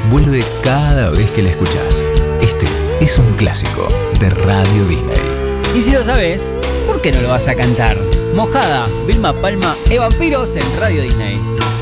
vuelve cada vez que la escuchás. Este es un clásico de Radio Disney. Y si lo sabes, ¿por qué no lo vas a cantar? Mojada, Vilma Palma e Vampiros en Radio Disney.